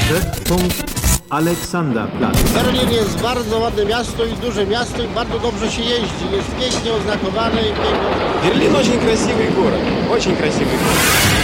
Treffpunkt Alexanderplatz. Berlin jest bardzo ładne miasto i duże miasto i bardzo dobrze się jeździ. Jest pięknie oznakowane i pięknie... Берлин очень красивый город, очень красивый город.